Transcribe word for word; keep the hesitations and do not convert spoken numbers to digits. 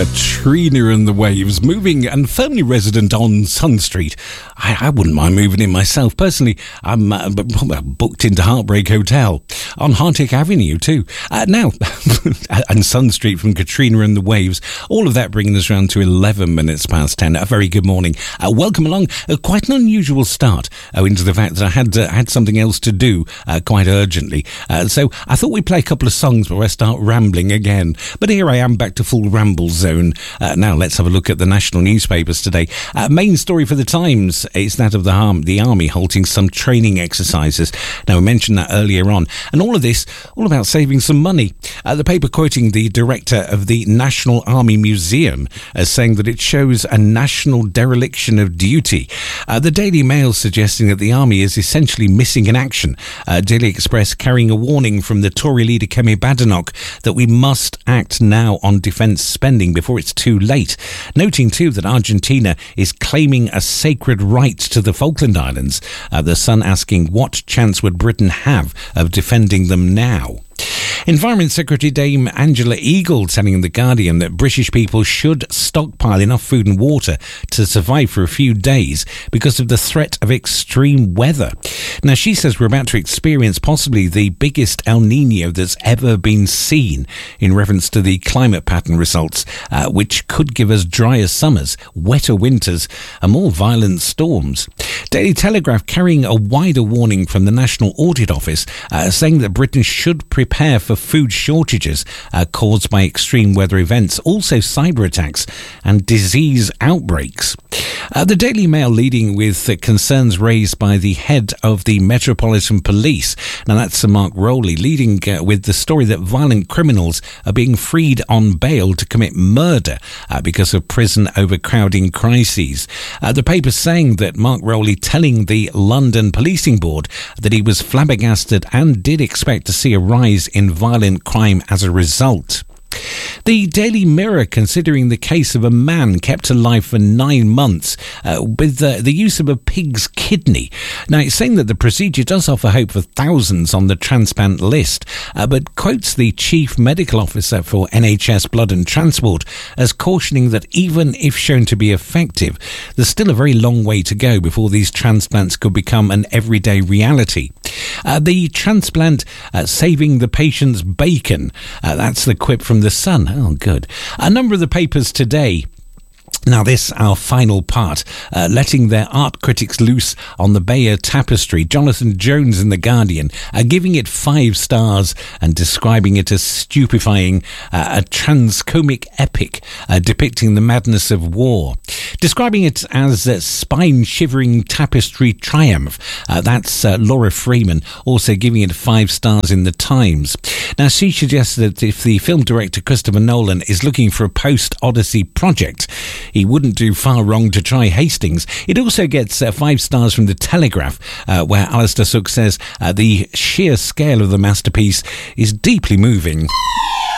Katrina and the Waves, moving and firmly resident on Sun Street. I, I wouldn't mind moving in myself. Personally, I'm uh, booked into Heartbreak Hotel on Hartic Avenue too. Uh, now, and Sun Street from Katrina and the Waves. All of that bringing us round to eleven minutes past ten. A very good morning. Uh, welcome along. Uh, quite an unusual start uh, into the fact that I had uh, had something else to do uh, quite urgently. Uh, so I thought we'd play a couple of songs before I start rambling again. But here I am back to full ramble zone. Uh, now let's have a look at the national newspapers today. Uh, main story for the Times is that of the, harm, the Army halting some training exercises. Now, we mentioned that earlier on. And all of this, all about saving some money. Uh, the paper quoting the director of the National Army Museum as saying that it shows a national dereliction of duty. Uh, the Daily Mail suggesting that the Army is essentially missing in action. Uh, Daily Express carrying a warning from the Tory leader Kemi Badenoch that we must act now on defence spending before it's too late. Noting too that Argentina is claiming a sacred right to the Falkland Islands. Uh, the Sun asking what chance would Britain have of defending them now. Environment Secretary Dame Angela Eagle telling The Guardian that British people should stockpile enough food and water to survive for a few days because of the threat of extreme weather. Now, she says we're about to experience possibly the biggest El Niño that's ever been seen in reference to the climate pattern results, uh, which could give us drier summers, wetter winters and more violent storms. Daily Telegraph carrying a wider warning from the National Audit Office uh, saying that Britain should prepare for food shortages uh, caused by extreme weather events, also cyber attacks and disease outbreaks. Uh, the Daily Mail leading with uh, concerns raised by the head of the Metropolitan Police. Now that's Sir Mark Rowley, leading uh, with the story that violent criminals are being freed on bail to commit murder uh, because of prison overcrowding crises. Uh, the paper saying that Mark Rowley telling the London Policing Board that he was flabbergasted and did expect to see a rise in violent crime as a result. The Daily Mirror considering the case of a man kept alive for nine months uh, with uh, the use of a pig's kidney. Now, it's saying that the procedure does offer hope for thousands on the transplant list, uh, but quotes the Chief Medical Officer for N H S Blood and Transport as cautioning that even if shown to be effective, there's still a very long way to go before these transplants could become an everyday reality. Uh, the transplant uh, saving the patient's bacon. Uh, that's the quip from The Sun. Oh, good. A number of the papers today. Now this, our final part, uh, letting their art critics loose on the Bayeux Tapestry. Jonathan Jones in The Guardian uh, giving it five stars and describing it as stupefying, uh, a transcomic epic uh, depicting the madness of war. Describing it as a spine-shivering tapestry triumph. Uh, that's uh, Laura Freeman, also giving it five stars in The Times. Now she suggests that if the film director Christopher Nolan is looking for a post-Odyssey project, he wouldn't do far wrong to try Hastings. It also gets uh, five stars from The Telegraph, uh, where Alistair Sooke says uh, the sheer scale of the masterpiece is deeply moving.